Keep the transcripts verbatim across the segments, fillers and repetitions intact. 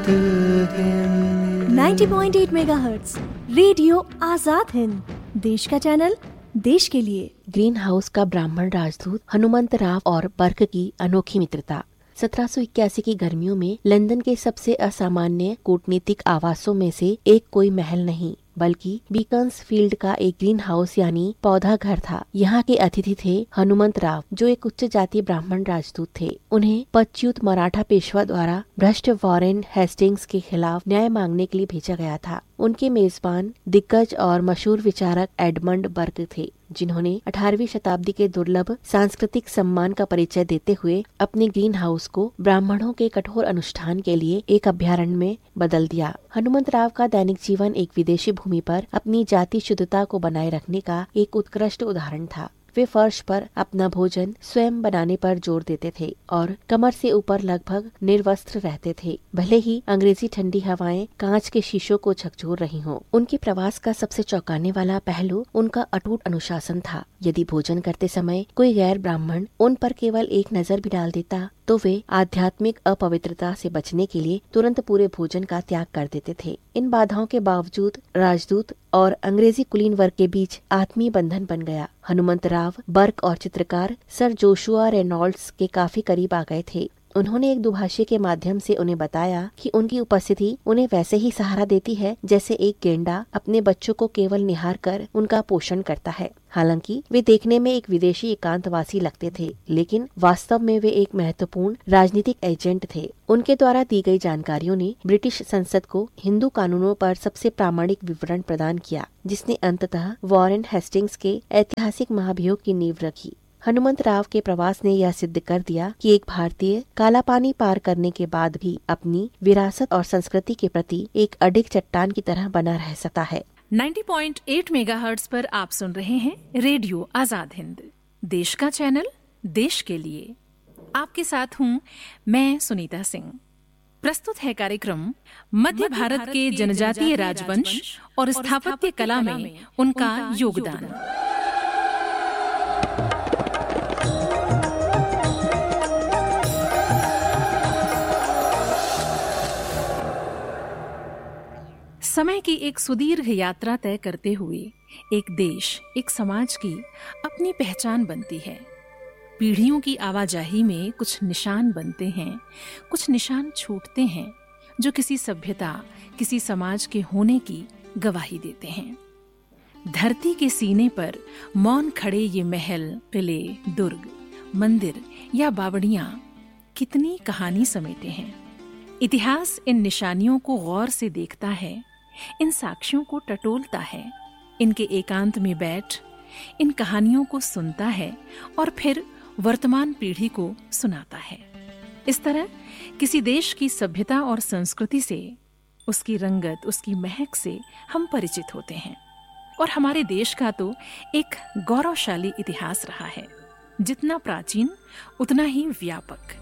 नब्बे पॉइंट आठ megahertz radio Azad Hind, देश का चैनल, देश के लिए। ग्रीन हाउस का ब्राह्मण राजदूत हनुमंतराव और बर्क की अनोखी मित्रता। सत्रह सौ इक्यासी की गर्मियों में लंदन के सबसे असामान्य कूटनीतिक आवासों में से एक कोई महल नहीं बल्कि बीकन्स फील्ड का एक ग्रीन हाउस यानी पौधा घर था। यहाँ के अतिथि थे हनुमंतराव, जो एक उच्च जाति ब्राह्मण राजदूत थे। उन्हें पदच्युत मराठा पेशवा द्वारा भ्रष्ट वॉरेन हेस्टिंग्स के खिलाफ न्याय मांगने के लिए भेजा गया था। उनके मेजबान दिग्गज और मशहूर विचारक एडमंड बर्क थे, जिन्होंने अठारहवीं शताब्दी के दुर्लभ सांस्कृतिक सम्मान का परिचय देते हुए अपने ग्रीन हाउस को ब्राह्मणों के कठोर अनुष्ठान के लिए एक अभ्यारण्य में बदल दिया। हनुमंतराव का दैनिक जीवन एक विदेशी भूमि पर अपनी जाति शुद्धता को बनाए रखने का एक उत्कृष्ट उदाहरण था। वे फर्श पर अपना भोजन स्वयं बनाने पर जोर देते थे और कमर से ऊपर लगभग निर्वस्त्र रहते थे, भले ही अंग्रेजी ठंडी हवाएं कांच के शीशों को झकझोर रही हों। उनके प्रवास का सबसे चौंकाने वाला पहलू उनका अटूट अनुशासन था। यदि भोजन करते समय कोई गैर ब्राह्मण उन पर केवल एक नजर भी डाल देता तो वे आध्यात्मिक अपवित्रता से बचने के लिए तुरंत पूरे भोजन का त्याग कर देते थे। इन बाधाओं के बावजूद राजदूत और अंग्रेजी कुलीन वर्ग के बीच आत्मीय बंधन बन गया। हनुमंतराव बर्क और चित्रकार सर जोशुआ रेनॉल्ड्स के काफी करीब आ गए थे। उन्होंने एक दुभाषी के माध्यम से उन्हें बताया कि उनकी उपस्थिति उन्हें वैसे ही सहारा देती है जैसे एक गेंडा अपने बच्चों को केवल निहार कर उनका पोषण करता है। हालांकि वे देखने में एक विदेशी एकांतवासी लगते थे, लेकिन वास्तव में वे एक महत्वपूर्ण राजनीतिक एजेंट थे। उनके द्वारा दी गई जानकारियों ने ब्रिटिश संसद को हिंदू कानूनों पर सबसे प्रामाणिक विवरण प्रदान किया, जिसने अंततः वॉरेन हेस्टिंग्स के ऐतिहासिक महाभियोग की नींव रखी। हनुमंतराव के प्रवास ने यह सिद्ध कर दिया कि एक भारतीय काला पानी पार करने के बाद भी अपनी विरासत और संस्कृति के प्रति एक अडिग चट्टान की तरह बना रह सकता है। नब्बे पॉइंट आठ मेगाहर्ट्ज पर आप सुन रहे हैं रेडियो आजाद हिंद, देश का चैनल, देश के लिए। आपके साथ हूँ मैं सुनीता सिंह। प्रस्तुत है कार्यक्रम मध्य भारत के जनजातीय राजवंश और स्थापत्य कला में उनका योगदान। समय की एक सुदीर्घ यात्रा तय करते हुए एक देश, एक समाज की अपनी पहचान बनती है। पीढ़ियों की आवाजाही में कुछ निशान बनते हैं, कुछ निशान छूटते हैं, जो किसी सभ्यता, किसी समाज के होने की गवाही देते हैं। धरती के सीने पर मौन खड़े ये महल, किले, दुर्ग, मंदिर या बावड़ियां कितनी कहानी समेटे हैं। इतिहास इन निशानियों को गौर से देखता है, इन साक्ष्यों को टटोलता है, इनके एकांत में बैठ इन कहानियों को सुनता है और फिर वर्तमान पीढ़ी को सुनाता है। इस तरह किसी देश की सभ्यता और संस्कृति से, उसकी रंगत, उसकी महक से हम परिचित होते हैं। और हमारे देश का तो एक गौरवशाली इतिहास रहा है, जितना प्राचीन उतना ही व्यापक।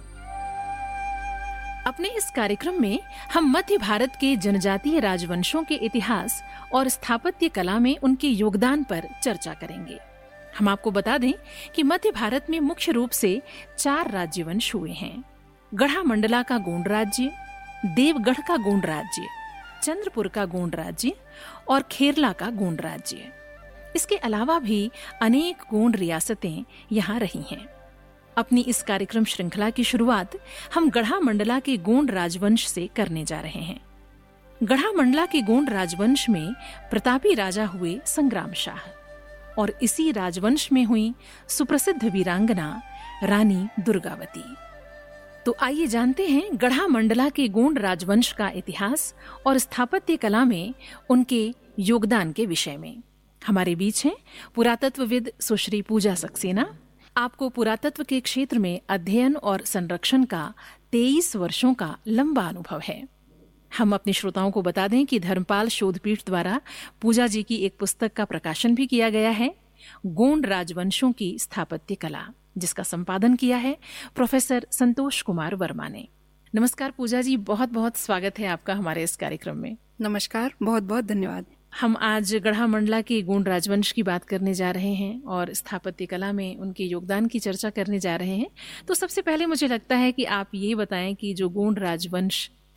अपने इस कार्यक्रम में हम मध्य भारत के जनजातीय राजवंशों के इतिहास और स्थापत्य कला में उनके योगदान पर चर्चा करेंगे। हम आपको बता दें कि मध्य भारत में मुख्य रूप से चार राज्यवंश हुए हैं। गढ़ामंडला का गोंड राज्य, देवगढ़ का गोंड राज्य, चंद्रपुर का गोंड राज्य और खेरला का गोंड राज्य। इसके अलावा भी अनेक गोंड रियासतें यहाँ रही हैं। अपनी इस कार्यक्रम श्रृंखला की शुरुआत हम गढ़ामंडला के गोंड राजवंश से करने जा रहे हैं। गढ़ामंडला के गोंड राजवंश में प्रतापी राजा हुए संग्राम शाह और इसी राजवंश में हुई सुप्रसिद्ध वीरांगना रानी दुर्गावती। तो आइए जानते हैं गढ़ामंडला के गोंड राजवंश का इतिहास और स्थापत्य कला में उनके योगदान के विषय में। हमारे बीच हैं पुरातत्वविद सुश्री पूजा सक्सेना। आपको पुरातत्व के क्षेत्र में अध्ययन और संरक्षण का तेईस वर्षों का लंबा अनुभव है। हम अपने श्रोताओं को बता दें कि धर्मपाल शोधपीठ द्वारा पूजा जी की एक पुस्तक का प्रकाशन भी किया गया है, गोंड राजवंशों की स्थापत्य कला, जिसका संपादन किया है प्रोफेसर संतोष कुमार वर्मा ने। नमस्कार पूजा जी, बहुत बहुत स्वागत है आपका हमारे इस कार्यक्रम में। नमस्कार, बहुत बहुत धन्यवाद। हम आज गढ़ामंडला के गोंड राजवंश की बात करने जा रहे हैं और स्थापत्य कला में उनके योगदान की चर्चा करने जा रहे हैं। तो सबसे पहले मुझे लगता है कि आप ये बताएं कि जो गोंड राजवंश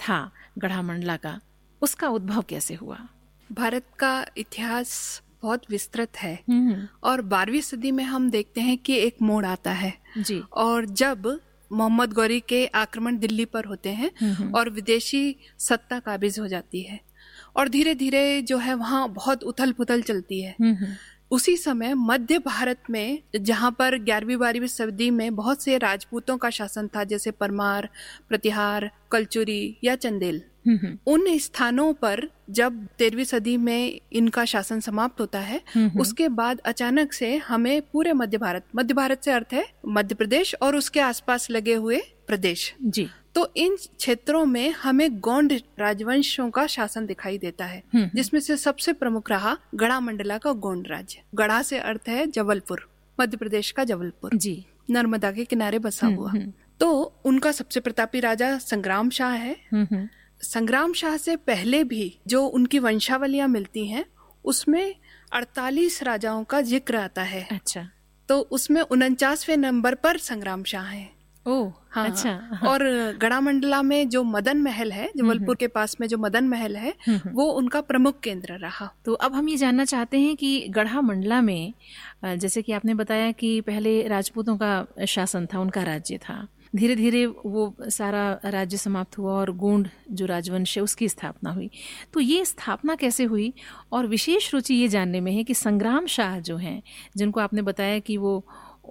था गढ़ामंडला का, उसका उद्भव कैसे हुआ? भारत का इतिहास बहुत विस्तृत है हम्म, और बारहवीं सदी में हम देखते हैं कि एक मोड़ आता है जी। और जब मोहम्मद गौरी के आक्रमण दिल्ली पर होते हैं हम्म, और विदेशी सत्ता काबिज हो जाती है और धीरे धीरे जो है वहाँ बहुत उथल पुथल चलती है। हम्म, उसी समय मध्य भारत में जहाँ पर ग्यारहवीं बारहवीं सदी में बहुत से राजपूतों का शासन था, जैसे परमार, प्रतिहार, कलचुरी या चंदेल, हम्म, उन स्थानों पर जब तेरहवीं सदी में इनका शासन समाप्त होता है, उसके बाद अचानक से हमें पूरे मध्य भारत, मध्य भारत से अर्थ है मध्य प्रदेश और उसके आसपास लगे हुए प्रदेश, जी। तो इन क्षेत्रों में हमें गोंड राजवंशों का शासन दिखाई देता है, जिसमें से सबसे प्रमुख रहा गढ़ामंडला का गोंड राज्य। गढ़ा से अर्थ है जबलपुर, मध्य प्रदेश का जबलपुर, जी। नर्मदा के किनारे बसा हुआ। तो उनका सबसे प्रतापी राजा संग्राम शाह है। हम्म, संग्राम शाह से पहले भी जो उनकी वंशावलियां मिलती हैं उसमें अड़तालीस राजाओं का जिक्र आता है। अच्छा। तो उसमें उनचासवें नंबर पर संग्राम शाह है। ओह, हाँ, अच्छा। हाँ। और गढ़ामंडला में जो मदन महल है, जबलपुर के पास में जो मदन महल है, वो उनका प्रमुख केंद्र रहा। तो अब हम ये जानना चाहते हैं कि गढ़ामंडला में अ, जैसे कि आपने बताया कि पहले राजपूतों का शासन था, उनका राज्य था, धीरे धीरे वो सारा राज्य समाप्त हुआ और गोंड जो राजवंश है उसकी स्थापना हुई। तो ये स्थापना कैसे हुई? और विशेष रुचि ये जानने में है कि संग्राम शाह जो हैं, जिनको आपने बताया कि वो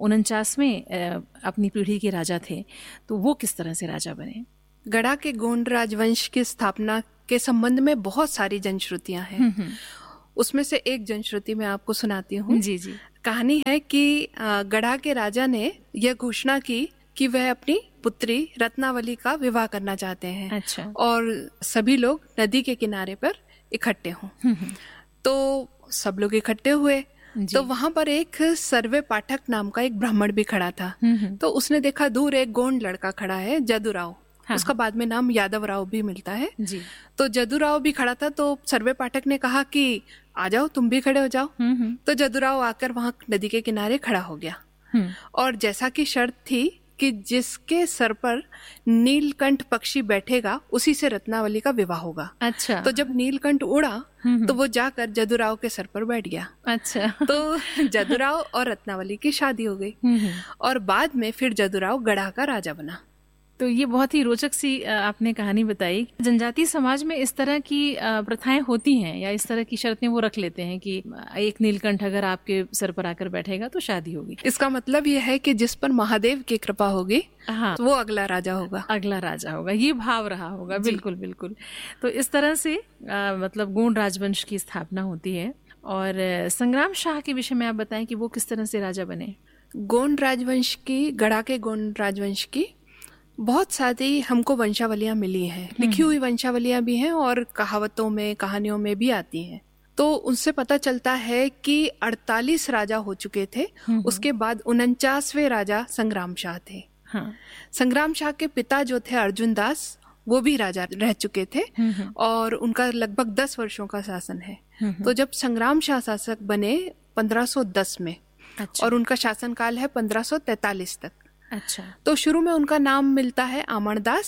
उनचासवें अपनी पीढ़ी के राजा थे, तो वो किस तरह से राजा बने? गढ़ा के गोंड राजवंश की स्थापना के संबंध में बहुत सारी जनश्रुतियां हैं। उसमें से एक जनश्रुति मैं आपको सुनाती हूँ। जी जी। कहानी है कि गढ़ा के राजा ने यह घोषणा की कि वह अपनी पुत्री रत्नावली का विवाह करना चाहते हैं। अच्छा। और सभी लोग नदी के किनारे पर इकट्ठे हों। तो सब लोग इकट्ठे हुए, तो वहां पर एक सर्वे पाठक नाम का एक ब्राह्मण भी खड़ा था। तो उसने देखा दूर एक गोंड लड़का खड़ा है, जदुराव। हाँ। उसका बाद में नाम यादव राव भी मिलता है जी। तो जदुराव भी खड़ा था। तो सर्वे पाठक ने कहा कि आ जाओ, तुम भी खड़े हो जाओ। तो जदुराव आकर वहां नदी के किनारे खड़ा हो गया और जैसा कि शर्त थी कि जिसके सर पर नीलकंठ पक्षी बैठेगा उसी से रत्नावली का विवाह होगा। अच्छा। तो जब नीलकंठ उड़ा तो वो जाकर जदुराव के सर पर बैठ गया। अच्छा। तो जदुराव और रत्नावली की शादी हो गई और बाद में फिर जदुराव गढ़ा का राजा बना। तो ये बहुत ही रोचक सी आपने कहानी बताई। जनजातीय समाज में इस तरह की प्रथाएं होती हैं या इस तरह की शर्तें वो रख लेते हैं कि एक नीलकंठ अगर आपके सर पर आकर बैठेगा तो शादी होगी। इसका मतलब ये है कि जिस पर महादेव की कृपा होगी, हाँ, तो वो अगला राजा होगा। अगला राजा होगा, ये भाव रहा होगा। बिल्कुल बिल्कुल। तो इस तरह से आ, मतलब गोंड राजवंश की स्थापना होती है। और संग्राम शाह के विषय में आप बताएं कि वो किस तरह से राजा बने? गोंड राजवंश की, गढ़ा के गोंड राजवंश की बहुत सारी हमको वंशावलियां मिली हैं, लिखी हुई वंशावलियां भी हैं और कहावतों में, कहानियों में भी आती हैं। तो उनसे पता चलता है कि अड़तालीस राजा हो चुके थे। उसके बाद उनचासवें राजा संग्राम शाह थे। हाँ। संग्राम शाह के पिता जो थे अर्जुन दास, वो भी राजा रह चुके थे और उनका लगभग दस वर्षों का शासन है। तो जब संग्राम शाह शासक बने पंद्रह सौ दस में, अच्छा, और उनका शासनकाल है पंद्रह सौ तैतालीस तक। अच्छा। तो शुरू में उनका नाम मिलता है आमणदास।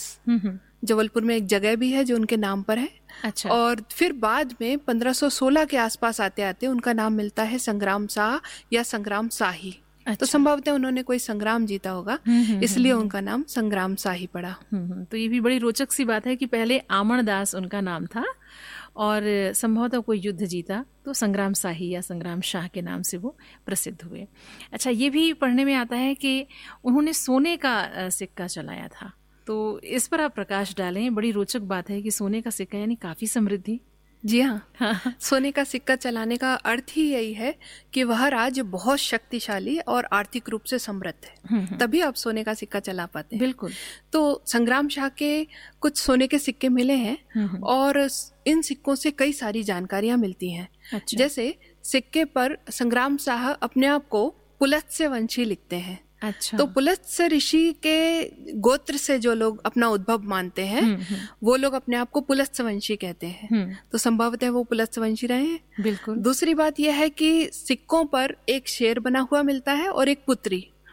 जबलपुर में एक जगह भी है जो उनके नाम पर है। अच्छा। और फिर बाद में पंद्रह सौ सोलह के आसपास आते आते उनका नाम मिलता है संग्राम शाह या संग्राम शाही। अच्छा। तो संभवतः उन्होंने कोई संग्राम जीता होगा, इसलिए उनका नाम संग्राम शाही पड़ा। तो ये भी बड़ी रोचक सी बात है कि पहले आमणदास उनका नाम था और संभवतः कोई युद्ध जीता तो संग्राम शाही या संग्राम शाह के नाम से वो प्रसिद्ध हुए। अच्छा, ये भी पढ़ने में आता है कि उन्होंने सोने का सिक्का चलाया था, तो इस पर आप प्रकाश डालें। बड़ी रोचक बात है कि सोने का सिक्का यानी काफी समृद्धि। जी हाँ, हाँ। सोने का सिक्का चलाने का अर्थ ही यही है कि वह राज्य बहुत शक्तिशाली और आर्थिक रूप से समृद्ध है, तभी आप सोने का सिक्का चला पाते हैं। बिल्कुल। तो संग्राम शाह के कुछ सोने के सिक्के मिले हैं और इन सिक्कों से कई सारी जानकारियां मिलती हैं। अच्छा। जैसे सिक्के पर संग्राम शाह अपने आप को पुलत्स्य वंशी लिखते हैं। अच्छा। तो पुलत्स्य ऋषि के गोत्र से जो लोग अपना उद्भव मानते हैं, वो लोग अपने आप को पुलत्स्य वंशी कहते हैं। तो संभवतः वो पुलत्स्य वंशी रहे हैं। बिल्कुल। दूसरी बात यह है कि सिक्कों पर एक शेर बना हुआ मिलता है और एक पुत्री।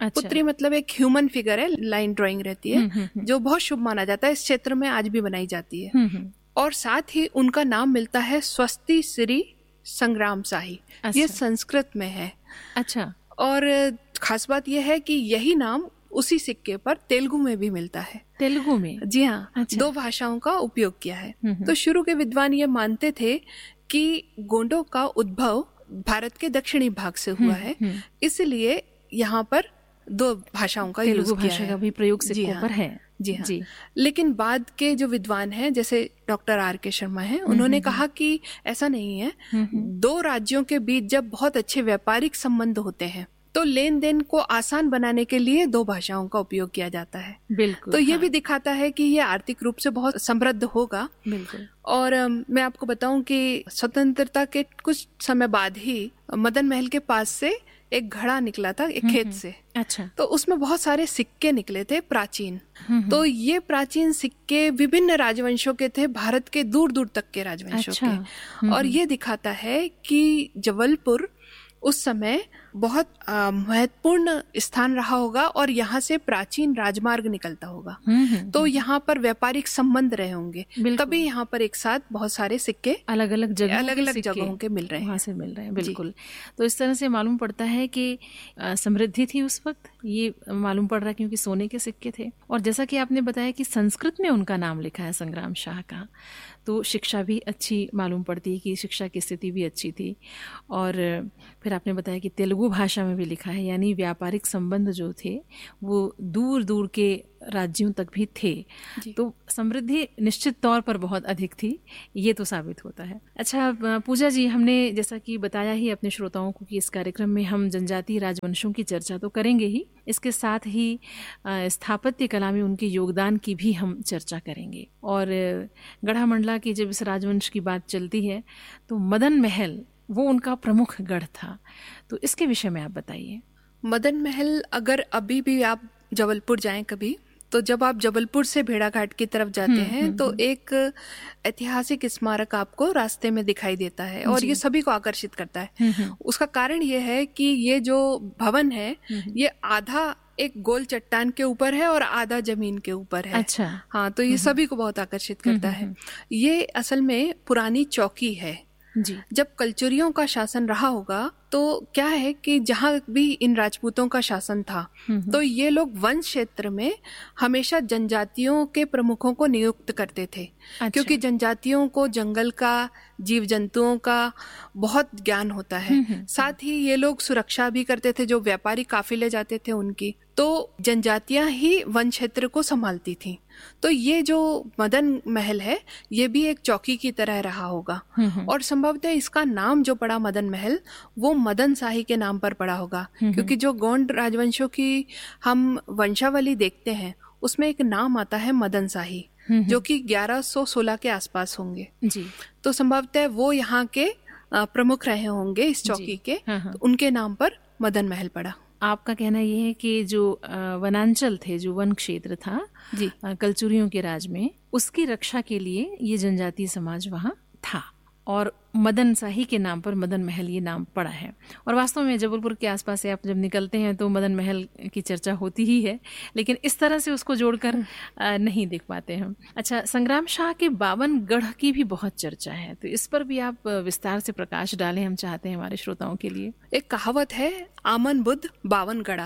अच्छा। पुत्री मतलब एक ह्यूमन फिगर है, लाइन ड्राइंग रहती है, जो बहुत शुभ माना जाता है, इस क्षेत्र में आज भी बनाई जाती है। और साथ ही उनका नाम मिलता है स्वस्ति श्री संग्राम शाही। अच्छा। ये संस्कृत में है। अच्छा। और खास बात यह है कि यही नाम उसी सिक्के पर तेलुगु में भी मिलता है। तेलुगु में? जी हाँ। अच्छा। दो भाषाओं का उपयोग किया है। तो शुरू के विद्वान ये मानते थे कि गोंडों का उद्भव भारत के दक्षिणी भाग से हुआ है, इसलिए यहाँ पर दो भाषाओं का यूज किया है। का भी प्रयोग सिक्कों पर है। जी हाँ। जी। लेकिन बाद के जो विद्वान हैं, जैसे डॉक्टर आर के शर्मा हैं, उन्होंने कहा कि ऐसा नहीं है। दो राज्यों के बीच जब बहुत अच्छे व्यापारिक संबंध होते हैं तो लेन देन को आसान बनाने के लिए दो भाषाओं का उपयोग किया जाता है। बिल्कुल। तो ये हाँ। भी दिखाता है कि ये आर्थिक रूप से बहुत समृद्ध होगा। बिल्कुल। और मैं आपको बताऊं कि स्वतंत्रता के कुछ समय बाद ही मदन महल के पास से एक घड़ा निकला था, एक खेत से। अच्छा। तो उसमें बहुत सारे सिक्के निकले थे प्राचीन। तो ये प्राचीन सिक्के विभिन्न राजवंशों के थे, भारत के दूर दूर तक के राजवंशों अच्छा। के। और ये दिखाता है कि जबलपुर उस समय बहुत महत्वपूर्ण स्थान रहा होगा और यहाँ से प्राचीन राजमार्ग निकलता होगा। तो यहाँ पर व्यापारिक संबंध रहे होंगे, तभी यहाँ पर एक साथ बहुत सारे सिक्के अलग अलग जगह अलग अलग जगहों के मिल रहे हैं, वहाँ से मिल रहे हैं। बिल्कुल। तो इस तरह से मालूम पड़ता है कि समृद्धि थी उस वक्त, ये मालूम पड़ रहा है क्योंकि सोने के सिक्के थे। और जैसा कि आपने बताया कि संस्कृत में उनका नाम लिखा है संग्राम शाह का, तो शिक्षा भी अच्छी मालूम पड़ती है कि शिक्षा की स्थिति भी अच्छी थी। और फिर आपने बताया कि तेलुगु भाषा में भी लिखा है, यानी व्यापारिक संबंध जो थे वो दूर दूर के राज्यों तक भी थे। तो समृद्धि निश्चित तौर पर बहुत अधिक थी, ये तो साबित होता है। अच्छा पूजा जी, हमने जैसा कि बताया ही अपने श्रोताओं को कि इस कार्यक्रम में हम जनजातीय राजवंशों की चर्चा तो करेंगे ही, इसके साथ ही स्थापत्य कला में उनके योगदान की भी हम चर्चा करेंगे। और गढ़ा मंडला की जब इस राजवंश की बात चलती है तो मदन महल वो उनका प्रमुख गढ़ था, तो इसके विषय में आप बताइए। मदन महल, अगर अभी भी आप जबलपुर जाएं कभी, तो जब आप जबलपुर से भेड़ाघाट की तरफ जाते हुँ, हैं हुँ, तो एक ऐतिहासिक स्मारक आपको रास्ते में दिखाई देता है और ये सभी को आकर्षित करता है। उसका कारण ये है कि ये जो भवन है ये आधा एक गोल चट्टान के ऊपर है और आधा जमीन के ऊपर है। अच्छा। हाँ, तो ये सभी को बहुत आकर्षित करता है। ये असल में पुरानी चौकी है। जी। जब कलचुरियों का शासन रहा होगा तो क्या है कि जहाँ भी इन राजपूतों का शासन था तो ये लोग वन क्षेत्र में हमेशा जनजातियों के प्रमुखों को नियुक्त करते थे। अच्छा। क्योंकि जनजातियों को जंगल का, जीव जंतुओं का बहुत ज्ञान होता है। साथ ही ये लोग सुरक्षा भी करते थे, जो व्यापारी काफिले जाते थे उनकी, तो जनजातियां ही वन क्षेत्र को संभालती थी। तो ये जो मदन महल है ये भी एक चौकी की तरह रहा होगा और संभवतः इसका नाम जो पड़ा मदन महल वो मदन शाही के नाम पर पड़ा होगा, क्योंकि जो गोंड राजवंशों की हम वंशावली देखते हैं उसमें एक नाम आता है मदन शाही, जो कि ग्यारह सौ सोलह के आसपास होंगे। जी। तो संभवतः वो यहाँ के प्रमुख रहे होंगे इस चौकी के, तो उनके नाम पर मदन महल पड़ा। आपका कहना ये है कि जो वनांचल थे, जो वन क्षेत्र था जी कलचुरियों के राज में, उसकी रक्षा के लिए ये जनजातीय समाज वहाँ था और मदन शाही के नाम पर मदन महल ये नाम पड़ा है। और वास्तव में जबलपुर के आसपास से आप जब निकलते हैं तो मदन महल की चर्चा होती ही है, लेकिन इस तरह से उसको जोड़कर नहीं देख पाते हम। अच्छा, संग्राम शाह के बावन गढ़ की भी बहुत चर्चा है, तो इस पर भी आप विस्तार से प्रकाश डालें, हम चाहते हैं हमारे श्रोताओं के लिए। एक कहावत है, आमन बुद्ध बावन गढ़ा,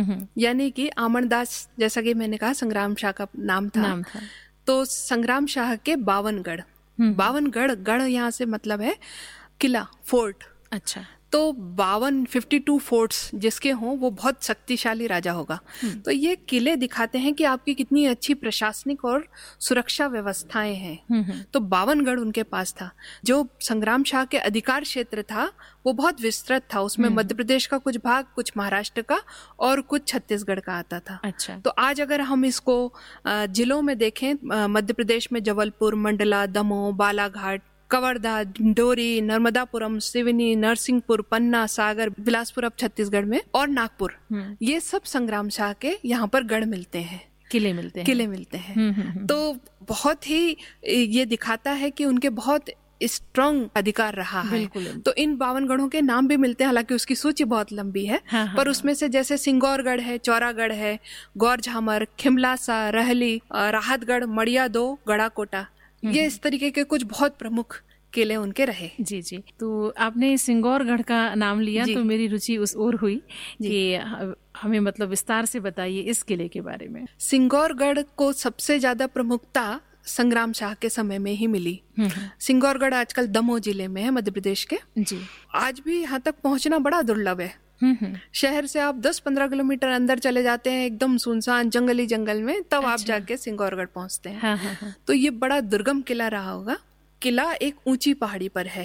यानी कि आमन दास, जैसा कि मैंने कहा संग्राम शाह का नाम था, नाम था। तो संग्राम शाह के बावन गढ़, बावन गढ़, गढ़ यहाँ से मतलब है किला, फोर्ट। अच्छा। तो बावन फिफ्टी टू फोर्ट्स जिसके हों वो बहुत शक्तिशाली राजा होगा। तो ये किले दिखाते हैं कि आपकी कितनी अच्छी प्रशासनिक और सुरक्षा व्यवस्थाएं हैं। तो बावन गढ़ उनके पास था। जो संग्राम शाह के अधिकार क्षेत्र था वो बहुत विस्तृत था, उसमें मध्य प्रदेश का कुछ भाग, कुछ महाराष्ट्र का और कुछ छत्तीसगढ़ का आता था। अच्छा। तो आज अगर हम इसको जिलों में देखें, मध्य प्रदेश में जबलपुर, मंडला, दमोह, बालाघाट, कवर्धा, डिंडोरी, नर्मदापुरम, सिवनी, नरसिंहपुर, पन्ना, सागर, बिलासपुर अब छत्तीसगढ़ में, और नागपुर, ये सब संग्राम शाह के यहाँ पर गढ़ मिलते हैं, किले मिलते हैं किले मिलते हैं। तो बहुत ही ये दिखाता है कि उनके बहुत स्ट्रॉन्ग अधिकार रहा है। तो इन बावन गढ़ों के नाम भी मिलते हैं, हालांकि उसकी सूची बहुत लंबी है। हाँ, पर हाँ, उसमें से जैसे सिंगौरगढ़ है, चौरागढ़ है, गौर झामर, खिमलासा, रहली, राहतगढ़, मड़िया दो, गढ़ाकोटा, ये इस तरीके के कुछ बहुत प्रमुख किले उनके रहे। जी जी। तो आपने सिंगौरगढ़ का नाम लिया तो मेरी रुचि उस ओर हुई कि हमें मतलब विस्तार से बताइए इस किले के बारे में। सिंगौरगढ़ को सबसे ज्यादा प्रमुखता संग्राम शाह के समय में ही मिली। सिंगौरगढ़ आजकल दमोह जिले में है, मध्य प्रदेश के। जी। आज भी यहाँ तक पहुँचना बड़ा दुर्लभ है। शहर से आप दस पंद्रह किलोमीटर अंदर चले जाते हैं, एकदम सुनसान जंगली जंगल में, तब अच्छा। आप जाके सिंगौरगढ़ पहुँचते हैं। हाँ, हाँ, हाँ। तो ये बड़ा दुर्गम किला रहा होगा। किला एक ऊंची पहाड़ी पर है,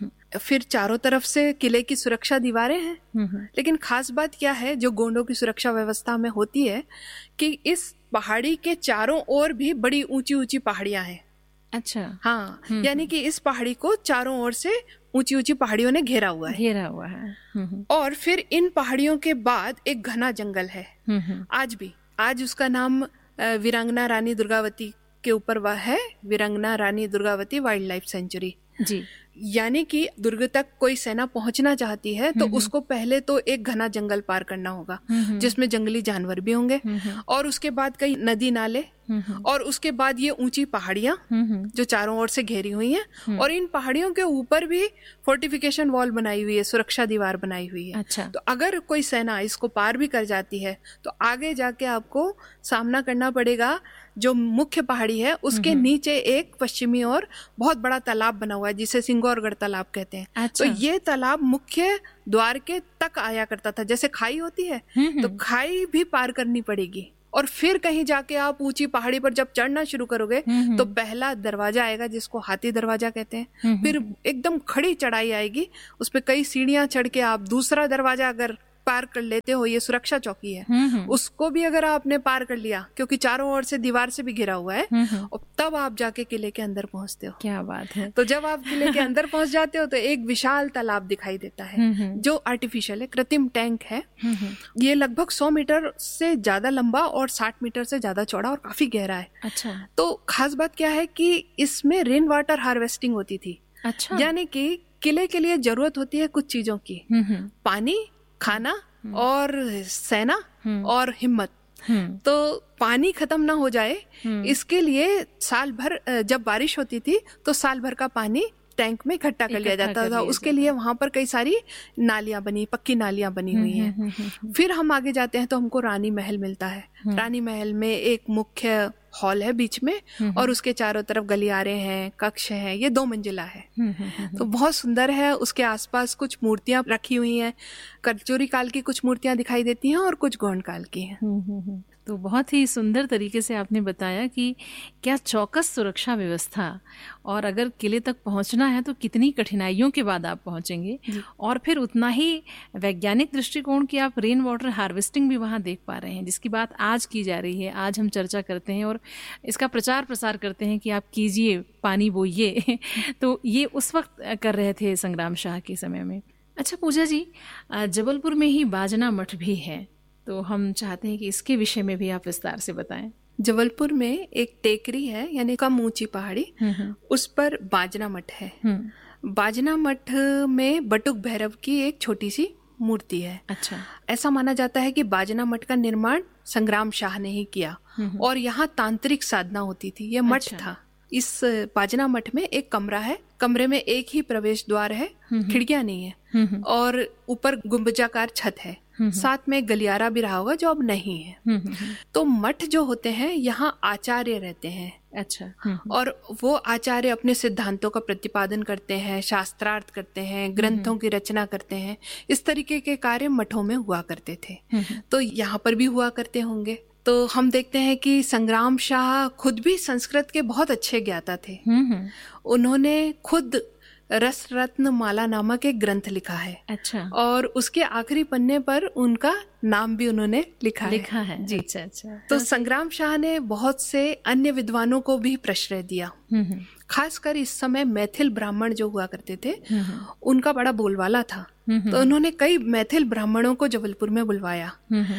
फिर चारों तरफ से किले की सुरक्षा दीवारें हैं। लेकिन खास बात क्या है जो गोंडों की सुरक्षा व्यवस्था में होती है कि इस पहाड़ी के चारों ओर भी बड़ी ऊंची ऊंची पहाड़ियां हैं। अच्छा। हाँ, यानी कि इस पहाड़ी को चारों ओर से ऊंची ऊंची पहाड़ियों ने घेरा हुआ है घेरा हुआ है और फिर इन पहाड़ियों के बाद एक घना जंगल है। आज भी, आज उसका नाम वीरांगना रानी दुर्गावती के ऊपर वह है, वीरांगना Rani Durgavati wild life sanctuary. जी। यानी कि दुर्ग तक कोई सेना पहुंचना चाहती है तो उसको पहले तो एक घना जंगल पार करना होगा जिसमें जंगली जानवर भी होंगे, और उसके बाद कई नदी नाले, और उसके बाद ये ऊंची पहाड़ियां जो चारों ओर से घेरी हुई हैं, और इन पहाड़ियों के ऊपर भी फोर्टिफिकेशन वॉल बनाई हुई है, सुरक्षा दीवार बनाई हुई है। अच्छा। तो अगर कोई सेना इसको पार भी कर जाती है तो आगे जाके आपको सामना करना पड़ेगा जो मुख्य पहाड़ी है उसके नीचे एक पश्चिमी और बहुत बड़ा तालाब बना हुआ है जिसे सिंगौरगढ़ तालाब कहते हैं। अच्छा। तो ये तालाब मुख्य द्वार के तक आया करता था, जैसे खाई होती है तो खाई भी पार करनी पड़ेगी, और फिर कहीं जाके आप ऊंची पहाड़ी पर जब चढ़ना शुरू करोगे तो पहला दरवाजा आएगा जिसको हाथी दरवाजा कहते हैं, फिर एकदम खड़ी चढ़ाई आएगी, उस पे कई सीढ़ियां चढ़ के आप दूसरा दरवाजा अगर पार कर लेते हो, ये सुरक्षा चौकी है, उसको भी अगर आपने पार कर लिया क्योंकि चारों ओर से दीवार से भी घिरा हुआ है, और तब आप जाके किले के अंदर पहुंचते हो। क्या बात है। तो जब आप किले के अंदर पहुंच जाते हो तो एक विशाल तालाब दिखाई देता है जो आर्टिफिशियल है, कृत्रिम टैंक है। ये लगभग सौ मीटर से ज्यादा लंबा और साठ मीटर से ज्यादा चौड़ा और काफी गहरा है। अच्छा। तो खास बात क्या है कि इसमें रेन वाटर हार्वेस्टिंग होती थी। अच्छा। यानी कि किले के लिए जरूरत होती है कुछ चीजों की, पानी, खाना और सेना और हिम्मत। तो पानी खत्म ना हो जाए इसके लिए साल भर जब बारिश होती थी तो साल भर का पानी टैंक में इकट्ठा कर लिया जाता था। उसके लिए वहां पर कई सारी नालियां बनी, पक्की नालियां बनी हुई हैं। फिर हम आगे जाते हैं तो हमको रानी महल मिलता है। रानी महल में एक मुख्य हॉल है बीच में और उसके चारों तरफ गलियारे हैं, कक्ष हैं। ये दो मंजिला है तो बहुत सुंदर है। उसके आसपास कुछ मूर्तियां रखी हुई हैं, कलचुरी काल की कुछ मूर्तियां दिखाई देती हैं और कुछ गोंड काल की हैं। तो बहुत ही सुंदर तरीके से आपने बताया कि क्या चौकस सुरक्षा व्यवस्था, और अगर किले तक पहुंचना है तो कितनी कठिनाइयों के बाद आप पहुंचेंगे, और फिर उतना ही वैज्ञानिक दृष्टिकोण की आप रेन वाटर हार्वेस्टिंग भी वहां देख पा रहे हैं, जिसकी बात आज की जा रही है। आज हम चर्चा करते हैं और इसका प्रचार प्रसार करते हैं कि आप कीजिए, पानी बोइए। तो ये उस वक्त कर रहे थे संग्राम शाह के समय में। अच्छा पूजा जी, जबलपुर में ही बाजना मठ भी है, तो हम चाहते हैं कि इसके विषय में भी आप विस्तार से बताएं। जबलपुर में एक टेकरी है, यानी कम ऊंची पहाड़ी, उस पर बाजना मठ है। बाजना मठ में बटुक भैरव की एक छोटी सी मूर्ति है। अच्छा। ऐसा माना जाता है कि बाजना मठ का निर्माण संग्राम शाह ने ही किया और यहाँ तांत्रिक साधना होती थी। ये मठ अच्छा। था। इस बाजना मठ में एक कमरा है, कमरे में एक ही प्रवेश द्वार है, खिड़कियां नहीं है, और ऊपर गुंबजाकार छत है। साथ में गलियारा भी रहा होगा जो अब नहीं है। तो मठ जो होते हैं यहाँ आचार्य रहते हैं। अच्छा। और वो आचार्य अपने सिद्धांतों का प्रतिपादन करते हैं, शास्त्रार्थ करते हैं, ग्रंथों की रचना करते हैं। इस तरीके के कार्य मठों में हुआ करते थे, तो यहाँ पर भी हुआ करते होंगे। तो हम देखते हैं कि संग्राम शाह खुद भी संस्कृत के बहुत अच्छे ज्ञाता थे। उन्होंने खुद रस रत्न माला नामक एक ग्रंथ लिखा है। अच्छा। और उसके आखिरी पन्ने पर उनका नाम भी उन्होंने लिखा लिखा है, है। जी। अच्छा अच्छा। तो संग्राम शाह ने बहुत से अन्य विद्वानों को भी प्रश्रय दिया। खासकर इस समय मैथिल ब्राह्मण जो हुआ करते थे उनका बड़ा बोलबाला था, तो उन्होंने कई मैथिल ब्राह्मणों को जबलपुर में बुलवाया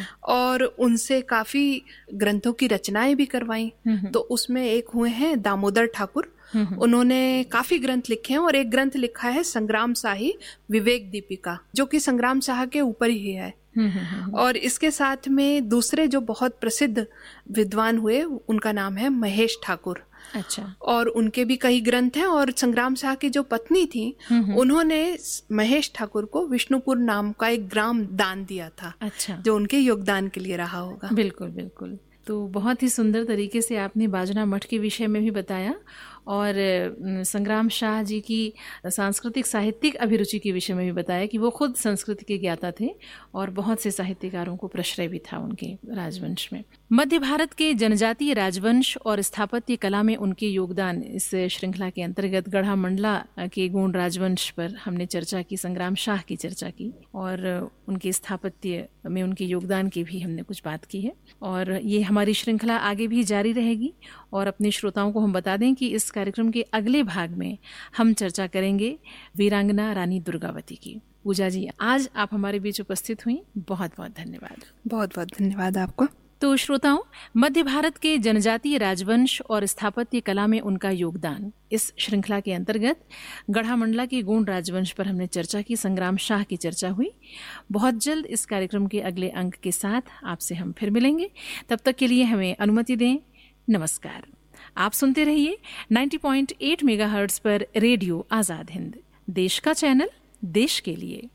और उनसे काफी ग्रंथों की रचनाएं भी करवाई। तो उसमें एक हुए हैं दामोदर ठाकुर, उन्होंने काफी ग्रंथ लिखे हैं और एक ग्रंथ लिखा है संग्राम शाही विवेक दीपिका, जो कि संग्राम शाह के ऊपर ही है। और इसके साथ में दूसरे जो बहुत प्रसिद्ध विद्वान हुए उनका नाम है महेश ठाकुर। अच्छा। और उनके भी कई ग्रंथ हैं। और संग्राम शाह की जो पत्नी थी उन्होंने महेश ठाकुर को विष्णुपुर नाम का एक ग्राम दान दिया था। अच्छा। जो उनके योगदान के लिए रहा होगा। बिल्कुल बिल्कुल। तो बहुत ही सुंदर तरीके से आपने बाजना मठ के विषय में भी बताया और संग्राम शाह जी की सांस्कृतिक साहित्यिक अभिरुचि के विषय में भी बताया कि वो खुद संस्कृत के ज्ञाता थे और बहुत से साहित्यकारों को प्रश्रय भी था उनके राजवंश में। मध्य भारत के जनजातीय राजवंश और स्थापत्य कला में उनके योगदान, इस श्रृंखला के अंतर्गत गढ़ा मंडला के गोंड राजवंश पर हमने चर्चा की, संग्राम शाह की चर्चा की और उनके स्थापत्य में उनके योगदान की भी हमने कुछ बात की है। और ये हमारी श्रृंखला आगे भी जारी रहेगी और अपने श्रोताओं को हम बता दें कि इस कार्यक्रम के अगले भाग में हम चर्चा करेंगे वीरांगना रानी दुर्गावती की। पूजा जी, आज आप हमारे बीच उपस्थित हुई, बहुत बहुत धन्यवाद। बहुत बहुत धन्यवाद आपको। तो श्रोताओं, मध्य भारत के जनजातीय राजवंश और स्थापत्य कला में उनका योगदान, इस श्रृंखला के अंतर्गत गढ़ा मंडला के गोंड राजवंश पर हमने चर्चा की, संग्राम शाह की चर्चा हुई। बहुत जल्द इस कार्यक्रम के अगले अंक के साथ आपसे हम फिर मिलेंगे। तब तक के लिए हमें अनुमति दें। नमस्कार। आप सुनते रहिए नब्बे पॉइंट आठ मेगाहर्ट्ज पर रेडियो आजाद हिंद, देश का चैनल, देश के लिए।